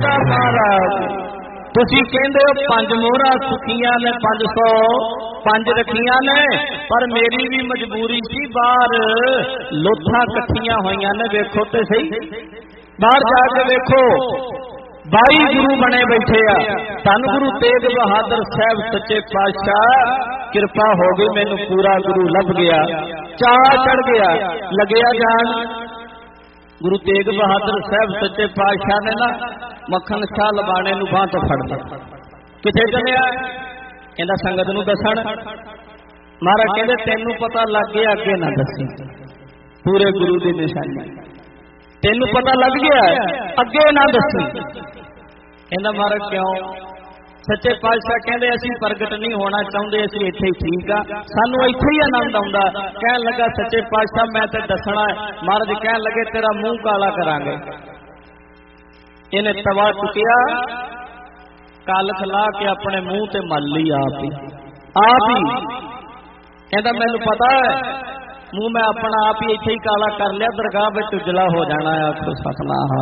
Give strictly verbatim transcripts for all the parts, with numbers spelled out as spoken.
कहता महाराज तुसी कहंदे हो पंज मोहरा सुखियां ने पांच सौ पंज रखियां ने, पर मेरी भी मजबूरी सी, बाहर लोथा कट्ठियां होईयां ने। वेखो ते सही, बाहर जाके वेखो बाई गुरु बने बैठे आ। धन गुरु तेग बहादुर साहब सच्चे पातशाह कृपा हो गई, मैनू पूरा गुरु लभ गया, चाह चढ़ गया, लगया जान। गुरु तेग बहादुर साहब सच्चे पातशाह ने ना मक्खन शाह लबाणे नूं बांह तो फड़ लिया। किथे चलिया? कहंदा संगत नूं दसण। महाराज कहंदे तैनूं पता लग गया, अगे ना दसी, पूरे गुरु दी निशानी तैनूं पता लग गया, अगे ना दसी। कहंदा महाराज क्यों? सच्चे पातशाह कहंदे असीं प्रगट नहीं होना चाहुंदे, असीं इत्थे ही ठीक आ, सानूं इत्थे ही आनंद आउंदा। कहण लगा सच्चे पातशाह मैं ते दसना है। महाराज कहण लगे तेरा मूँह काला करांगे। इन्हें तवा चुकिया, कालख ला के अपने मुंह ते मल ली आप ही आप ही। कहता मैनू पता है मुंह मैं अपना आप ही इत्थे ही काला कर लिया, दरगाह में उजला हो जाना है। आखो सतनाम।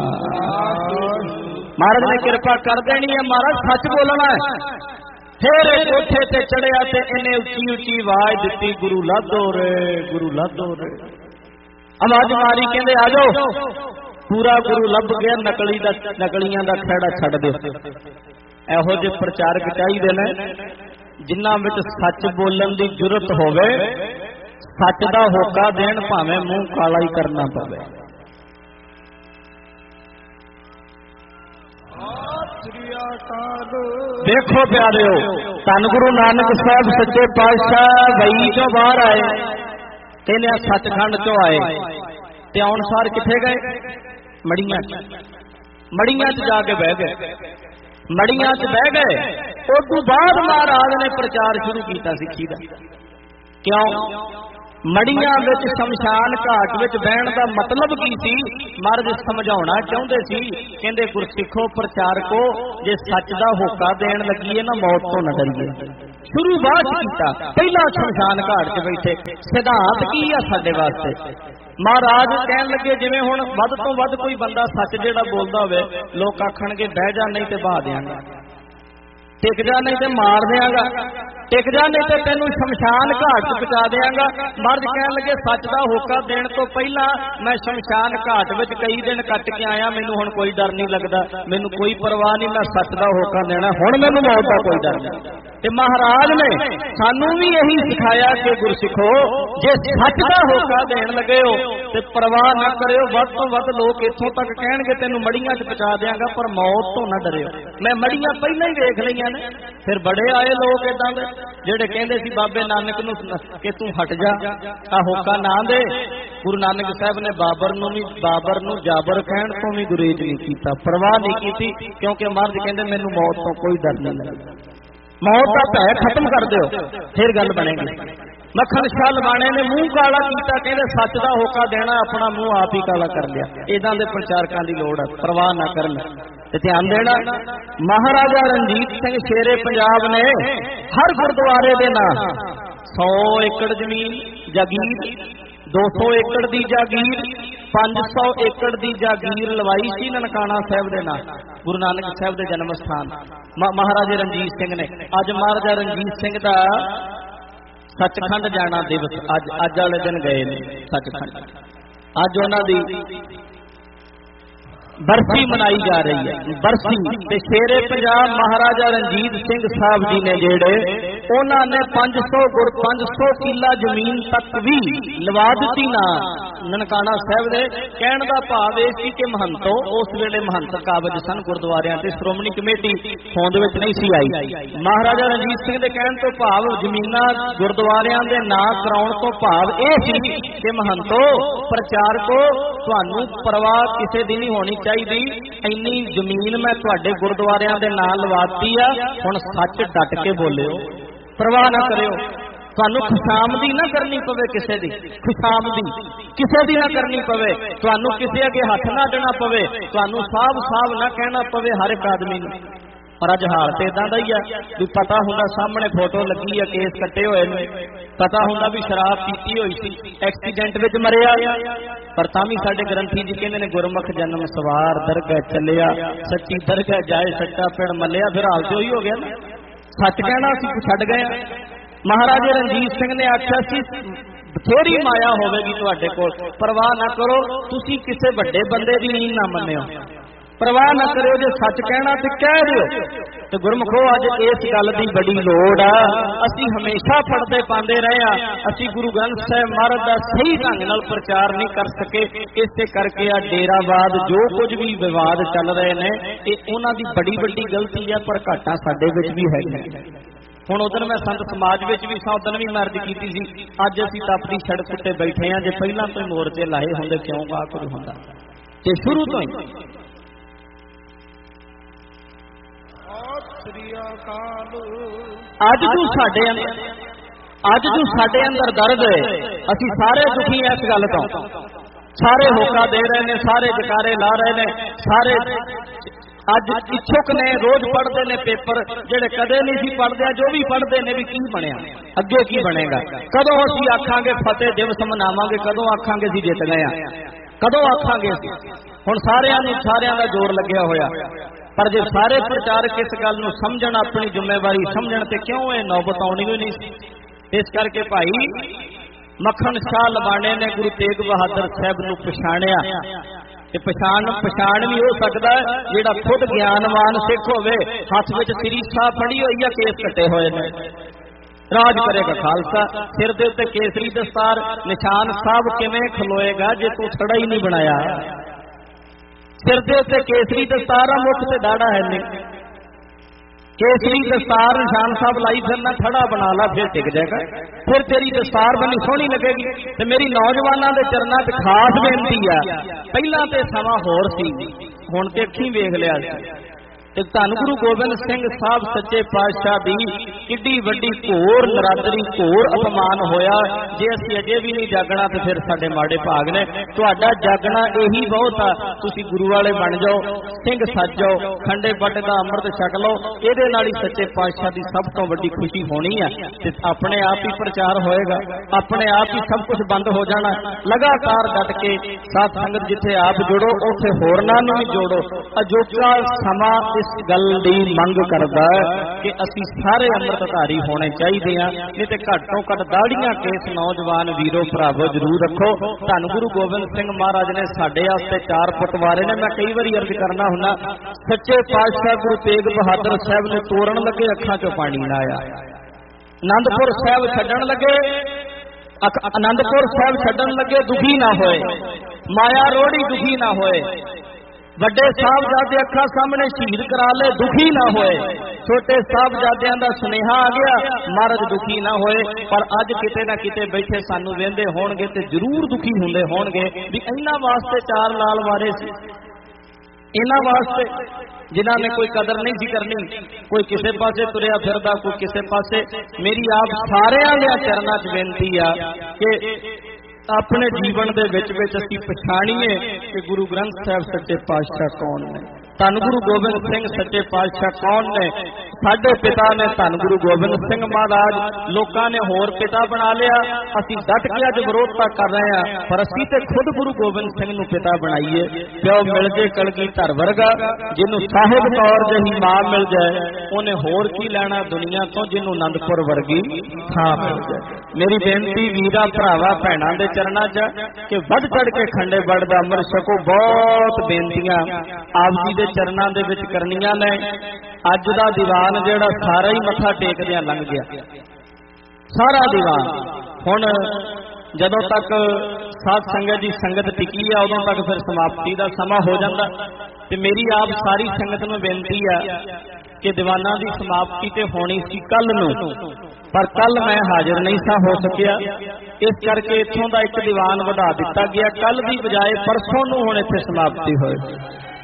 महाराज ने कृपा कर देनी है, महाराज सच बोलना है। फिर कोठे ते चढ़िया ते इन्हें उची उची आवाज दी, गुरु लादो रे, गुरु लादो रे। आवाज मारी, कहंदे आ जाओ। पूरा गुरु लभ गया, नकली दा नकलियां दा खैड़ा छड्ड दे। एहो जे प्रचारक चाहिए ने जिन्हां विच सच बोलण दी जुरत होवे, सच दा होका देण, भावें मूँह काला ही करना पवे। देखो प्यारेओ, धन गुरु नानक साहब सच्चे पातशाह वई चों बाहर आए, कहने सचखंड चों आए ते आउण सार किथे गए? मड़ियां मड़ियां च जाके बह गए। मड़ियां च बह गए। उस तो बाद महाराज ने प्रचार शुरू किया सिक्खी का। क्यों? मड़ियां विच शमशान घाट विच बहण का मतलब की सी? महाराज समझाउणा चाहुंदे सी। कहंदे गुरसिखो प्रचारको, जे सच दा होका देण लगी ना मौत तो न डरिए। शुरू बात कीता, पहला शमशान घाट च बैठे। सिद्धांत की आ साडे वास्ते? महाराज कहन लगे जिवें हुण वध तो वध कोई बंदा सच जिहड़ा बोलदा होवे, लोग आखणगे बह जा नहीं ते बहा देंगा, टिक जा नहीं ते मार देंगा, टिक जा नहीं ते तैनूं शमशान घाट च पहुंचा देंगा। महाराज कहन लगे सच दा होका देण तो पहला मैं शमशान घाट विच कई दिन कट के आया, मैनूं हुण कोई डर नहीं लगदा, मैनूं कोई परवाह नहीं, मैं सच दा होका देना, हुण मैनूं मौत दा कोई डर नहीं। ते महाराज ने सानू भी यही सिखाया कि गुरसिखो जे सच दा होका देण लगे हो ते परवाह ना करियो, वध तो वध लोग इत्थों तक कहणगे तैनूं मड़ियां च पहुंचा देंगा, पर मौत तो ना डरियो। मैं मड़ियां पहले ही वेख लईआं ने। फिर बड़े आए लोग इदां दे जिहड़े कहंदे सी बाबे नानक नूं कि तूं हट जा, आ होका ना दे। गुरु नानक साहब ने बाबर नूं भी बाबर नूं जाबर कहण तो भी गुरेज नहीं कीता, परवाह नहीं कीती, क्योंकि महाराज कहंदे मैनूं मौत तो कोई डर नहीं लगदा। मौत का भय खत्म कर दो, फिर गल बनेगी। मक्खन शाह लबाणे ने मूँह काला किया, कहते सच का होका देना, अपना मूँह आप ही काला कर लिया। इदां दे प्रचारकां दी लोड़ है, परवाह ना करन ते ध्यान देना। महाराजा रणजीत सिंह शेरे पंजाब ने हर गुरुद्वारे दे नाम सौ एकड़ जमीन जागीर, दो सौ एकड़ दी जागीर, पांच सौ एकड़ दी जागीर लवाई सी ननकाना साहब दे नाम, गुरु नानक साहब दे जन्म स्थान महाराजा रणजीत सिंह ने। अज महाराजा रणजीत सिंह दा सचखंड जाना दिवस, अज अज वाले दिन गए ने सचखंड। अज उन्हां दी बरसी मनाई जा रही है, बरसी। ते शेरे पंजाब महाराजा रणजीत सिंह साहब जी ने जेड़े उन्होंने पांच सौ गुर पांच सौ किला जमीन तक भी लवा दी ना ननकाना साहब दे। कहण दा भाव इह सी कि महंतो उस वेले महंत काबज सन गुरुद्वारियां ते श्रोमणी कमेटी होंद विच नहीं सी आई। महाराजा रणजीत सिंह दे कहण तो भाव जमीनां गुरुद्वारियां दे नां कराउण तो भाव इह सी कि महंतो प्रचारको तुहानूं परवाह किसे दी नहीं होनी चाहिए, इन्नी जमीन मैं तुहाडे गुरुद्वारियां दे नां लवाती आ, हुण सच डट के बोलिओ, परवाह ना करिओ। तुहानूं खुशामदी ना करनी पवे, किसे दी खुशामदी किसे दी ना करनी पवे, तुहानूं किसे अगे हथ ना अड्डना पवे, तुहानूं साफ साफ ना कहना पवे हर एक आदमी नूं। पर अज हाल तो इदां दा ही है भी पता हुंदा सामने फोटो लगी है, केस कट्टे हुए ने, पता हुंदा भी शराब पीती हुई सी, एक्सीडेंट विच मरिया, पर तां भी साडे ग्रंथी जी कहंदे ने गुरमुख जन्म सवार दरगह चलिया, सच्ची दरगह जाए सच्चा पिंड मलिया। फिर हाल तो ही हो गया ना, सच कहना असीं छड्ड गए। महाराजा रणजीत सिंह ने आख्या सी बथेरी माया होवेगी तुहाडे कोल, परवाह ना करो, तुसीं किसी वड्डे बंदे दी नींद ना मन्निओ, परवाह न करो, जो सच कहना तो कह दिओ। तो गुरमुखो अज इस गल की बड़ी लोड़ आ, असीं हमेशा पढ़ते पाते रहे हैं, असीं गुरु ग्रंथ साहिब महाराज का सही ढंग नाल प्रचार नहीं कर सके। इस करके आ डेरावाद जो कुछ भी विवाद चल रहे हैं ये उन्हां दी बड़ी बड़ी गलती है, पर घाटा साडे विच भी है। हुण उदन मैं संत समाज विच भी सा, उदन भी मैं अर्ज कीती सी, अज असीं तपदी सड़क उत्ते बैठे हैं, जे पहलां तो मोर्चे लाए हुंदे क्यों आ कुछ हुंदा, ते शुरू तो ही अज जो साडे अज जो साडे अंदर दर्द है, असीं सारे दुखी हैं इस गल तो, सारे होका दे रहे ने, सारे जकारे ला रहे ने, सारे अज इच्छुक ने, रोज पढ़ते ने पेपर जेड़े कदे नहीं सी पढ़ते, जो भी पढ़ते ने भी की बनया, अगे की बनेगा, कदों असीं आखांगे फतेह दिवस मनावांगे, कदों आखांगे असीं जित गए, कदों आखांगे असीं। हुण सारिआं नूं सारिआं दा जोर लग्या होया, पर जो सारे प्रचारक इस गल नूं समझण, अपनी जिम्मेवारी समझण, ते क्यों ये नौबत आउणी ही नहीं सी। इस करके भाई मक्खन शाह लबाणे ने गुरु तेग बहादुर साहब नूं पछाणिया, ते पछाण पछाण भी हो सकदा है जिहड़ा खुद ज्ञानवान सिख होवे, हथ विच सिरीसा फड़ी होई है, केस कट्टे होए ने, राज करेगा खालसा, सिर दे उत्ते केसरी दस्तार, निशान साहब किवें खलोएगा जे तू थड़ा ही नहीं बनाया, सिर दे उत्ते केसरी दस्तार आ, मुख ते दाड़ा है नहीं, केसरी दस्तार निशान साहब लाई फिरना, थड़ा बना ला फिर टिक जाएगा, फिर तेरी दस्तार बनी सोहनी लगेगी। ते मेरी नौजवानों के चरणों च खास बेनती है, पहला तो समा होर सी, हुण ते अखीं वेख लिया, धन गुरु गोबिंद सिंह साहब सच्चे पातशाह दी किड्डी वड्डी घोर नरादरी घोर अपमान होया। जे असीं अजे भी नहीं जागना तो फिर साडे माड़े भाग ने, तुहाडा जागना यही बहुत आ, तुसीं गुरु वाले बन जाओ, सिंह सज जाओ, खंडे बट दा अमृत छक लो, इहदे नाल ही सच्चे पातशाह दी सब तो वड्डी खुशी होनी है, ते अपने आप ही प्रचार होएगा, अपने आप ही सब कुछ बंद हो जाना। लगातार डट के साथ संगत जिथे आप जुड़ो उत्थे होरनां नूं भी जोड़ो। अजोका समा इस गल दी मंग करदा कि असीं सारे अमृतधारी होने चाहिए हैं, नहीं तो घट्टों घट दाड़ियां केस नौजवान वीरो भरावो जरूर रखो। धन गुरु गोबिंद सिंह महाराज ने साडे वास्ते चार पटवारे ने, मैं कई बार अर्ज करना हुन्ना, सच्चे पातशाह गुरु तेग बहादुर साहब ने तोड़न लगे अखां चों पानी ना आया, आनंदपुर साहब छड्डण लगे, आनंदपुर साहब छड्डण लगे दुखी ना होए, माया रोड़ी दुखी ना होए, ਵੱਡੇ ਸਾਹਿਬਜ਼ਾਦੇ ਅੱਖਾਂ ਸਾਹਮਣੇ ਸ਼ਹੀਦ ਕਰਾ ਲੈ ਦੁਖੀ ਨਾ ਹੋਏ, ਛੋਟੇ ਸਾਹਿਬਜ਼ਾਦਿਆਂ ਦਾ ਸੁਨੇਹਾ ਆ ਗਿਆ ਮਹਾਰਾਜ ਦੁਖੀ ਨਾ ਹੋਏ। ਪਰ ਅੱਜ ਕਿਤੇ ਨਾ ਕਿਤੇ ਬੈਠੇ ਸਾਨੂੰ ਵੇਂਦੇ ਹੋਣਗੇ ਤੇ ਜ਼ਰੂਰ ਦੁਖੀ ਹੁੰਦੇ ਹੋਣਗੇ ਵੀ ਇਹਨਾਂ ਵਾਸਤੇ ਚਾਰ ਲਾਲ ਵਾਰੇ ਸੀ, ਇਹਨਾਂ ਵਾਸਤੇ जिन्हों ने कोई कदर नहीं सी करनी, कोई किसी पासे तुरिया फिरदा, कोई किसी पासे। मेरी आप सारिਆਂ ਦੇ ਚਰਨਾਂ 'ਚ ਬੇਨਤੀ ਆ कि अपने जीवन के विच विच असीं पछाणीए कि गुरु ग्रंथ साहिब सच्चे पातशाह कौन ने, धन गुरु गोबिंद सिंह सच्चे पातशाह कौन ने। साडे पिता ने धन गुरु गोबिंद सिंह महाराज, लोगों ने होर पिता बना लिया, असीं डट के अज विरोधता कर रहे हैं, पर असीं ते खुद गुरु गोबिंद सिंह नूं पिता बनाईए। प्यो मिल जे कलगी धर वर्गा, जिन्हों साहिब कौर जही मां मिल जाए उन्हें होर की लैना दुनिया तो, जिन्हों आनंदपुर वर्गी थां मिल जाए। मेरी बेनती वीरा भरावा भैणां दे चरणां च कि वध चढ़ के खंडे बड़ दा अमृत छको। बहुत बेनतियां आप जी दे चरणां दे विच करनियां ने। अज दा दीवान जिहड़ा सारा ही मत्था टेकदियां लंघ गया, सारा दीवान। हुण जदों तक साध संगत जी संगत टिकी है उदों तक फिर समाप्ति का समा हो जाता। ते मेरी आप सारी संगत नूं बेनती है कि दीवाना की समाप्ति ते होनी सी कल नूं, पर कल मैं हाजिर नहीं सा हो सकिया, इस करके इत्थों दा एक दीवान वधा दिता गया। कल की बजाय परसों नूं हुण इत्थे समाप्ति होए।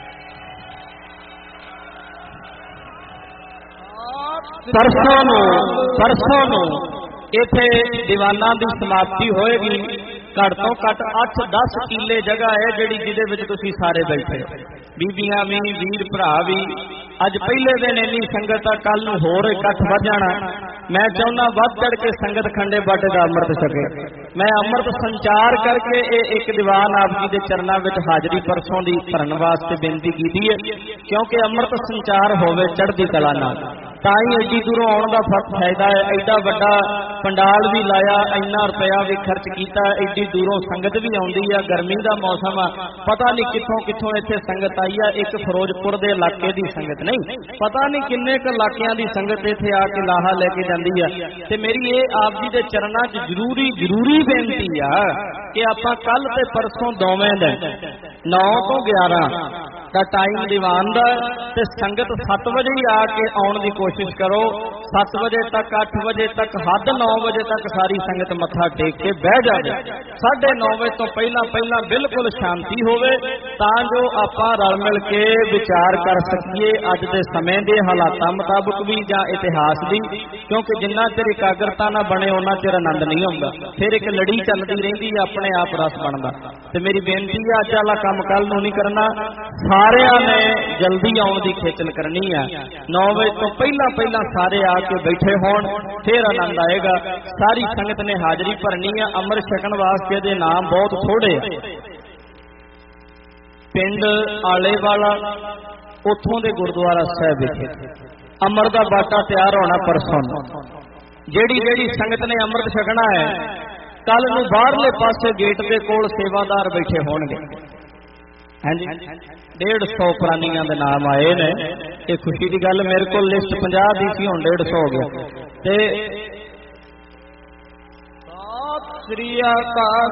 परसों नूं परसों नूं इत्थे दीवाना की समाप्ति होएगी। घट तो घट अठ दस किले जगह है जिहड़ी जिहदे विच तुसीं सारे बैठे, बीबियां भी वीर भरा भी अज पहले दिन इन्नी संगत आ, कल नूं होर इकट्ठ वध जाना। मैं चाहुंदा वध चढ़ के संगत खंडे बाटे दा अमृत छके। मैं अमृत संचार करके ये एक दीवान आप जी के चरणों में हाजरी परसों की भरन वास्ते बेनती की है, क्योंकि अमृत संचार होवे चढ़दी कला नाल तां ही एडी दूरों आउण दा फायदा है। एडा वड्डा पंडाल भी लाया, इन्ना रुपया भी खर्च किया, एडी दूरों संगत भी आउंदी है। गर्मी का मौसम आ, पता नहीं कित्थों कित्थों इत्थे संगत आई है। एक फिरोजपुर दे इलाके दी संगत नहीं, पता नहीं किन्ने क इलाकियां दी संगत इत्थे आके लाहा लेके जांदी है। ते मेरी ये आप जी दे चरणां च जरूरी जरूरी बेनती आ कि आपां कल ते परसों दोवें दिन नौ तो ग्यारह का टाइम दीवान दा ते संगत सत्त बजे ही आके आउण दी कोशिश करो। सत्त बजे तक अठ बजे तक हद नौ बजे तक सारी संगत मत्था टेक के बह जाए। साढ़े नौ बजे तो पहला पहला बिल्कुल शांति होवे तां जो आपां रल मिल के विचार कर सकीए अज दे समय दे हालातां मुताबक भी जां इतिहास दी, क्योंकि जिन्ना चिर एकाग्रता ना बने उन्ना चिर आनंद नहीं आउंदा। फिर एक लड़ी चलदी रहिंदी है, अपने आप रस बनदा। ते मेरी बेनती है अज वाला काम कल नूं नहीं करना, सारिਆਂ ने जल्दी आउण दी खेचल करनी है। नौ बजे तो पहला पहला सारे आके बैठे होण, फिर आनंद आएगा। सारी संगत ने हाजरी भरनी है। अमृत छकण वास्ते दे नाम बहुत थोड़े। पिंड आले वाला उथों दे गुरुद्वारा साहिब विखे अमृत दा बाटा तैयार होना परसों। जेड़ी जेड़ी संगत ने अमृत छकना है कल नूं बाहरले पासे गेट दे कोल सेवादार बैठे होणगे। हाँ जी, डेढ़ सौ प्राणियों के नाम आए ने। ये खुशी की गल, मेरे को लिस्ट पचास दी सी, हुण डेढ़ सौ हो गया। ते श्री अकाल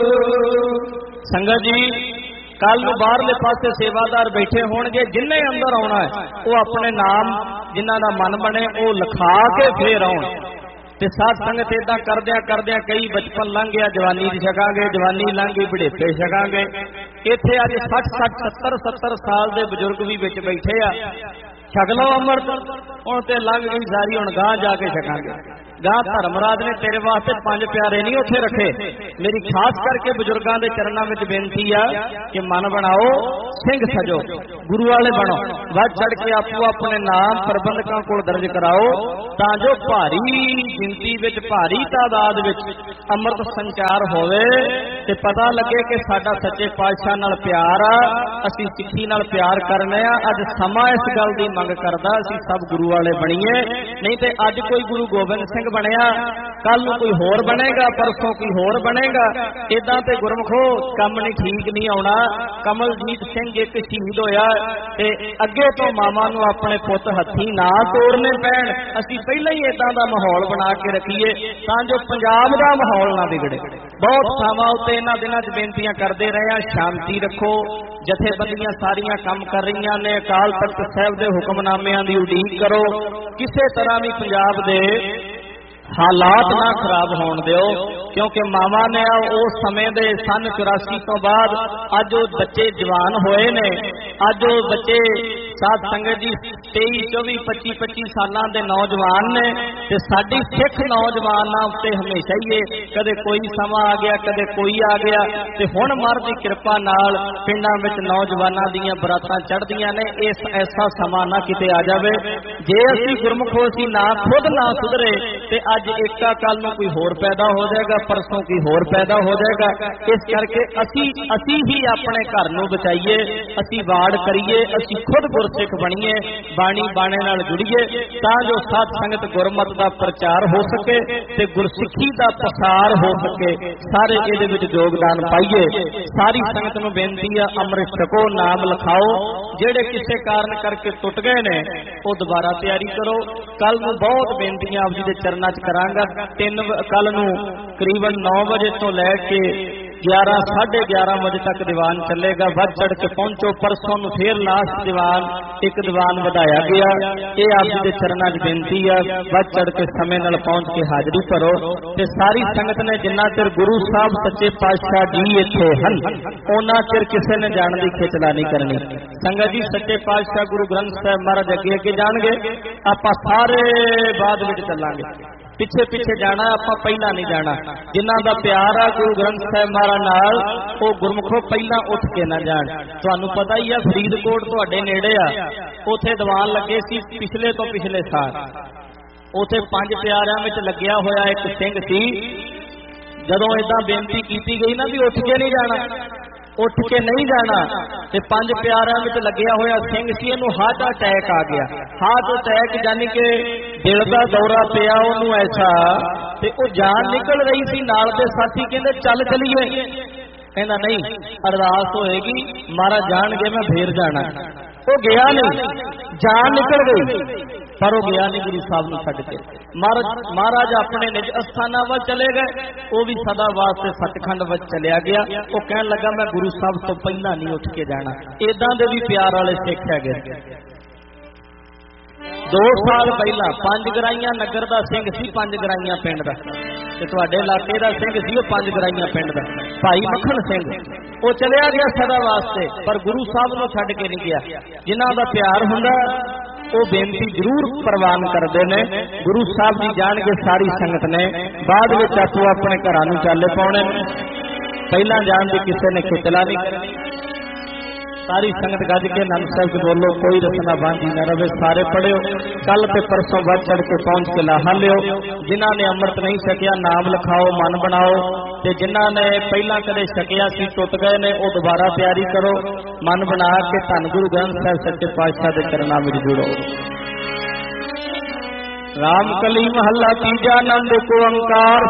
संगत जी कल बाहरले पासे सेवादार बैठे होणगे। जिन्हें अंदर आउणा है वो अपने नाम जिन्हां दा मन बने वो लिखा के फिर आउण। ते साध संगत इदां करदियां करदियां कई बचपन लंघ गया, जवानी दी छकांगे, जवानी लंघ गई बुढ़ेपे छकांगे। इत्थे अज सठ सठ सत्तर सत्तर साल दे बजुर्ग भी विच बैठे आ। छक लो अमृत, हुण ते लंघ गई सारी, हुण गांह जाके छकांगे। गांह धर्मराज ने तेरे वास्ते पंज प्यारे नहीं उत्थे रखे। मेरी खास करके बुजुर्गों के चरणों में बेनती है कि मन बनाओ, सिंह सजो, गुरु वाले बनो, वध चढ़ के आपो अपने नाम प्रबंधकों को दर्ज कराओ तां जो भारी गिनती विच भारी तादाद विच अमृत संचार होवे ते पता लगे कि साडा सच्चे पातशाह नाल प्यार आ, असीं सिੱਖੀ नाल प्यार करने आ। अज समा इस गल दी मंग करदा असीं सब गुरु वाले बणीए, नहीं ते अज कोई गुरु गोबिंद सिंह बनया, कल कोई होर बनेगा, परसों कोई होर बनेगा। इदां ते गुरमुखो कम नहीं ठीक नहीं आउणा। कमलजीत सिंह एक शहीद होया ते अगे तो मामा नूं अपने पुत हत्थी ना तोड़ने पैण। असीं पहलां ही इदां दा माहौल बना के रखीए तां जो पंजाब दा माहौल ना बिगड़े। बहुत थावां उत्ते इन्हां दिनां च बेनतियां करदे रहे आ, शांति रखो। जथेबंदियां सारियां काम कर रही ने, अकाल तख्त साहिब दे हुक्मनामिਆਂ ਦੀ उडीक करो, किसी तरह भी पंजाब दे हालात ना खराब होण दिओ, क्योंकि मावा ने उस समय दे सन चौरासी तो बाद अज वो बच्चे जवान होए ने। अज वो बच्चे साध संगत जी तेई चौबी पच्ची पच्ची साल के नौजवान ने ते साडी सिख नौजवानों उत्ते हमेशा ही है, कदे कोई समा आ गया कदे कोई आ गया। ते हुण महाराज दी कृपा नाल पिंडां विच नौजवानां दीयां बरातां चढ़दियां ने। इस ऐसा समा ना किते आ जावे जे असीं गुरमुखो असीं ना खुद ना सुधरे ते अज एका कल नूं कोई होर पैदा हो जाएगा, परसों कोई होर पैदा हो जाएगा। इस करके असीं असीं ही अपने घर नूं बचाईए, असीं वाड़ करिए, असीं खुद गुरसिख बणीए, बाणी बाणे नाल जुड़ीए तां जो साध संगत गुरमत दा प्रचार हो सके ते गुरसिੱਖੀ दा प्रसार हो सके। सारे इहदे विच योगदान पाइए। सारी संगत नूं बेनती है अमृत छको, नाम लिखाओ। जिहड़े किसी कारण करके टुट गए ने वो दोबारा तैयारी करो। कल नूं बहुत बेनतियां आप जी दे चरनां च करांगा। तीन कल नूं करीबन नौ बजे तो लैके ग्यारह साढ़े ग्यारह बजे तक दीवान चलेगा। वध चढ़ के पहुंचो। परसों नूं फिर लास्ट दीवान एक दीवान वधाया गया। ये आप जी दे चरनां च बेनती है, वध चढ़ के समय नाल पहुंच के हाजरी भरो। ते सारी संगत ने जिन्ना चिर गुरु साहब सच्चे पातशाह जी इत्थे हन उन्ना चिर किसी ने जाण दी खिचला नहीं करनी। संगत जी सच्चे पातशाह गुरु ग्रंथ साहिब महाराज अगे अगे जाणगे, आपां सारे बाद विच चलांगे। पिछे पिछे जाना, आपां पहला नहीं जाना। जिन्हां दा प्यार आ गुरु ग्रंथ साहिब महाराज नाल वो गुरमुखो पहला उठ के ना जाण। तुहानूं पता ही आ फरीदकोट तुहाडे नेड़े आ, ਉੱਥੇ ਦੀਵਾਨ ਲੱਗੇ ਸੀ ਪਿਛਲੇ ਤੋਂ ਪਿਛਲੇ ਸਾਲ। ਉੱਥੇ ਪੰਜ ਪਿਆਰਿਆਂ ਵਿੱਚ ਲੱਗਿਆ ਹੋਇਆ ਇੱਕ ਸਿੰਘ ਸੀ। ਜਦੋਂ ਇਦਾਂ ਬੇਨਤੀ ਕੀਤੀ ਗਈ ਨਾ ਵੀ ਉੱਠ ਕੇ ਨਹੀਂ ਜਾਣਾ, ਉੱਠ ਕੇ ਨਹੀਂ ਜਾਣਾ, ਤੇ ਪੰਜ ਪਿਆਰਿਆਂ ਵਿੱਚ ਲੱਗਿਆ ਹੋਇਆ ਸਿੰਘ ਸੀ, ਇਹਨੂੰ ਹਾਰਟ ਅਟੈਕ ਆ ਗਿਆ। ਹਾਰਟ ਅਟੈਕ ਯਾਨੀ ਕਿ ਦਿਲ ਦਾ ਦੌਰਾ ਪਿਆ ਉਹਨੂੰ ਐਸਾ, ਤੇ ਉਹ ਜਾਨ ਨਿਕਲ ਰਹੀ ਸੀ। ਨਾਲ ਦੇ ਸਾਥੀ ਕਹਿੰਦੇ ਚੱਲ ਚਲੀਏ, ਕਹਿੰਦਾ ਨਹੀਂ ਅਰਦਾਸ ਹੋਏਗੀ, ਮਹਾਰਾਜ ਜਾਣਗੇ ਮੈਂ ਫੇਰ ਜਾਣਾ। ਉਹ ਗਿਆ ਨਹੀਂ, ਜਾਨ ਨਿਕਲ ਗਈ, ਪਰ ਉਹ ਗਿਆ ਨਹੀਂ ਗੁਰੂ ਸਾਹਿਬ ਨੂੰ ਛੱਡ ਕੇ। ਮਹਾਰਾਜ ਮਹਾਰਾਜ ਆਪਣੇ ਨਿਜ ਅਸਥਾਨਾਂ ਵੱਲ ਚਲੇ ਗਏ, ਉਹ ਵੀ ਸਦਾ ਵਾਸਤੇ ਸੱਚਖੰਡ ਵਿੱਚ ਚਲਿਆ ਗਿਆ। ਉਹ ਕਹਿਣ ਲੱਗਾ ਮੈਂ ਗੁਰੂ ਸਾਹਿਬ ਤੋਂ ਪਹਿਲਾਂ ਨਹੀਂ ਉੱਠ ਕੇ ਜਾਣਾ। ਏਦਾਂ ਦੇ ਵੀ ਪਿਆਰ ਵਾਲੇ ਸਿੱਖ ਹੈਗੇ। ਦੋ ਸਾਲ ਪਹਿਲਾਂ ਪੰਜ ਗਰਾਈਆਂ ਨਗਰ ਦਾ ਸਿੰਘ ਸੀ, ਪੰਜ ਗਰਾਈਆਂ ਪਿੰਡ ਦਾ, ਤੇ ਤੁਹਾਡੇ ਇਲਾਕੇ ਦਾ ਸਿੰਘ ਸੀ ਉਹ ਪੰਜ ਗਰਾਈਆਂ ਪਿੰਡ ਦਾ ਭਾਈ ਮੱਖਣ ਸਿੰਘ। ਉਹ ਚਲਿਆ ਗਿਆ ਸਦਾ ਵਾਸਤੇ, ਪਰ ਗੁਰੂ ਸਾਹਿਬ ਨੂੰ ਛੱਡ ਕੇ ਨਹੀਂ ਗਿਆ। ਜਿਨ੍ਹਾਂ ਦਾ ਪਿਆਰ ਹੁੰਦਾ ਉਹ ਬੇਨਤੀ ਜ਼ਰੂਰ ਪ੍ਰਵਾਨ ਕਰਦੇ ਨੇ। ਗੁਰੂ ਸਾਹਿਬ ਜੀ ਜਾਣਗੇ ਸਾਰੀ ਸੰਗਤ ਨੇ, ਬਾਅਦ ਵਿੱਚ ਆਪੋ ਆਪਣੇ ਘਰਾਂ ਨੂੰ ਚਾਲੇ ਪਾਉਣੇ ਨੇ, ਪਹਿਲਾਂ ਜਾਣ ਦੀ ਕਿਸੇ ਨੇ ਖਿਚਲਾ ਨਹੀਂ ਕਰਨੀ। ਸਾਰੀ ਸੰਗਤ ਗੱਜ ਕੇ ਆਨੰਦ ਸਾਹਿਬ ਚ ਬੋਲੋ, ਕੋਈ ਰਸਨਾ ਬਾਂਝੀ ਨਾ ਰਵੇ। ਸਾਰੇ ਪੜਿਓ, ਕੱਲ ਤੇ ਪਰਸੋਂ ਵੱਧ ਚੜ ਕੇ ਪਹੁੰਚ ਕੇ ਲਾਹਾ ਲਿਓ। ਜਿਨ੍ਹਾਂ ਨੇ ਅੰਮ੍ਰਿਤ ਨਹੀਂ ਛਕਿਆ ਨਾਮ ਲਿਖਾਓ, ਮਨ ਬਣਾਓ, ਤੇ ਜਿਨ੍ਹਾਂ ਨੇ ਪਹਿਲਾਂ ਕਦੇ ਛਕਿਆ ਸੀ ਟੁੱਟ ਗਏ ਨੇ ਉਹ ਦੁਬਾਰਾ ਤਿਆਰੀ ਕਰੋ, ਮਨ ਬਣਾ ਕੇ ਧੰਨ ਗੁਰੂ ਗ੍ਰੰਥ ਸਾਹਿਬ ਸੱਚੇ ਪਾਤਸ਼ਾਹ ਦੇ ਚਰਨਾਂ ਵਿੱਚ ਜੁੜੋ। ਰਾਮ ਕਲੀ ਮਹੱਲਾ ਤੀਜਾ, ਆਨੰਦ ਓੰਕਾਰ